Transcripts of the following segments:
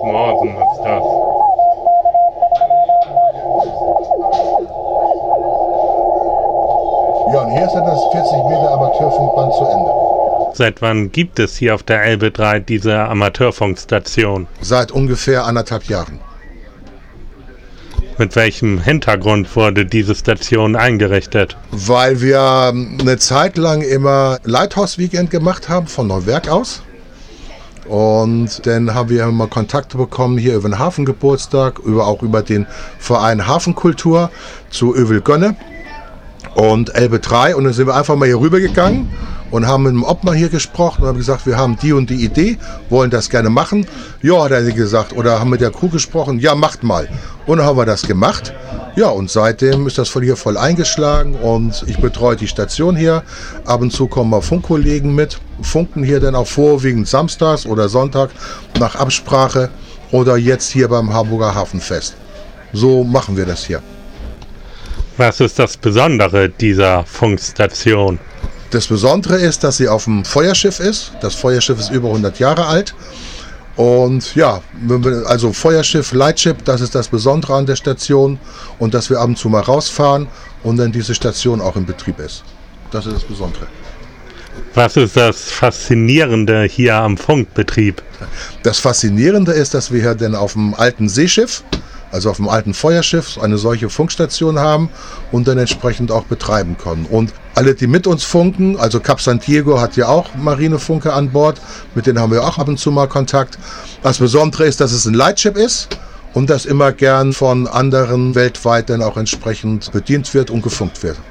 Morsen ist das. Ja, und hier ist dann das 40 Meter Amateurfunkband zu Ende. Seit wann gibt es hier auf der Elbe 3 diese Amateurfunkstation? Seit ungefähr 1,5 Jahren. Mit welchem Hintergrund wurde diese Station eingerichtet? Weil wir eine Zeit lang immer Lighthouse-Weekend gemacht haben von Neuwerk aus. Und dann haben wir immer Kontakte bekommen hier über den Hafengeburtstag, auch über den Verein Hafenkultur zu Övelgönne und Elbe 3. Und dann sind wir einfach mal hier rübergegangen und haben mit dem Obmann hier gesprochen und haben gesagt, wir haben die und die Idee, wollen das gerne machen. Ja, hat er gesagt, oder haben mit der Crew gesprochen, ja, macht mal. Und dann haben wir das gemacht. Ja, und seitdem ist das von hier voll eingeschlagen und ich betreue die Station hier. Ab und zu kommen mal Funkkollegen mit, funken hier dann auch vorwiegend samstags oder Sonntag nach Absprache oder jetzt hier beim Harburger Hafenfest. So machen wir das hier. Was ist das Besondere dieser Funkstation? Das Besondere ist, dass sie auf dem Feuerschiff ist. Das Feuerschiff ist über 100 Jahre alt. Und ja, also Feuerschiff, Lightship, das ist das Besondere an der Station. Und dass wir ab und zu mal rausfahren und dann diese Station auch in Betrieb ist. Das ist das Besondere. Was ist das Faszinierende hier am Funkbetrieb? Das Faszinierende ist, dass wir hier dann auf dem alten Seeschiff, also auf dem alten Feuerschiff, eine solche Funkstation haben und dann entsprechend auch betreiben können. Und alle, die mit uns funken, also Cap San Diego hat ja auch Marinefunke an Bord, mit denen haben wir auch ab und zu mal Kontakt. Das Besondere ist, dass es ein Lightship ist und das immer gern von anderen weltweit dann auch entsprechend bedient wird und gefunkt wird.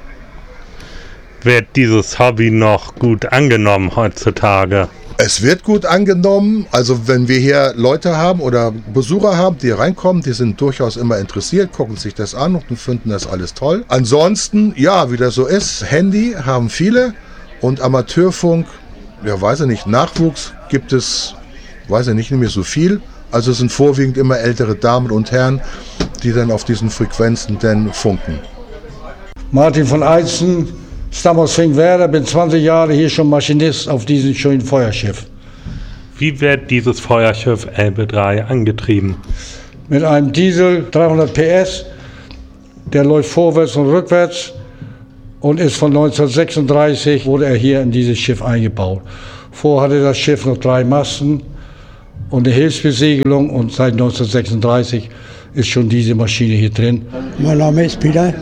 Wird dieses Hobby noch gut angenommen heutzutage? Es wird gut angenommen. Also wenn wir hier Leute haben oder Besucher haben, die reinkommen, die sind durchaus immer interessiert, gucken sich das an und finden das alles toll. Ansonsten, ja, wie das so ist, Handy haben viele und Amateurfunk, ja, weiß ich nicht, Nachwuchs gibt es, weiß ich nicht mehr so viel. Also es sind vorwiegend immer ältere Damen und Herren, die dann auf diesen Frequenzen dann funken. Martin von Eizen, stamme aus Finkenwerder, bin 20 Jahre hier schon Maschinist auf diesem schönen Feuerschiff. Wie wird dieses Feuerschiff Elbe 3 angetrieben? Mit einem Diesel 300 PS, der läuft vorwärts und rückwärts und ist von 1936 wurde er hier in dieses Schiff eingebaut. Vorher hatte das Schiff noch 3 Masten und eine Hilfsbesegelung und seit 1936 ist schon diese Maschine hier drin. Mein Name ist Peter.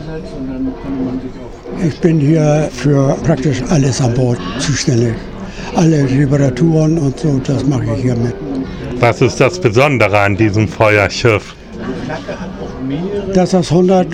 Ich bin hier für praktisch alles an Bord zuständig. Alle Reparaturen und so, das mache ich hier mit. Was ist das Besondere an diesem Feuerschiff? Dass das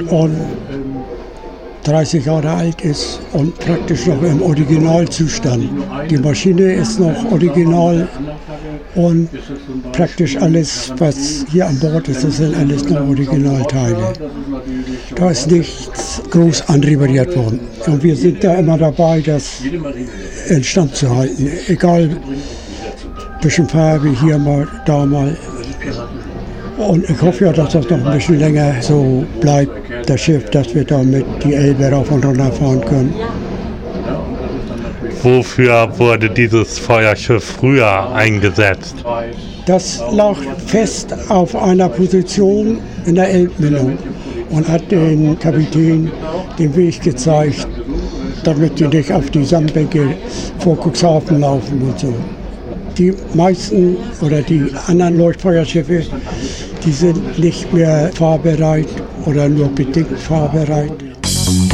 130 Jahre alt ist und praktisch noch im Originalzustand. Die Maschine ist noch original und praktisch alles, was hier an Bord ist, das sind alles noch Originalteile. Da ist nichts groß anrepariert worden. Und wir sind da immer dabei, das instand zu halten. Egal, ein bisschen Farbe hier mal, da mal. Und ich hoffe ja, dass das noch ein bisschen länger so bleibt, das Schiff, dass wir damit die Elbe rauf und runter fahren können. Wofür wurde dieses Feuerschiff früher eingesetzt? Das lag fest auf einer Position in der Elbmündung und hat den Kapitän den Weg gezeigt, damit die nicht auf die Sandbänke vor Cuxhaven laufen und so. Die meisten oder die anderen Leuchtfeuerschiffe, die sind nicht mehr fahrbereit oder nur bedingt fahrbereit.